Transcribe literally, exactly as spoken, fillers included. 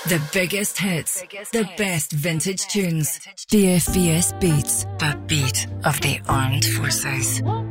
The biggest hits, the best vintage tunes. B F B S Beats, the beat of the armed forces.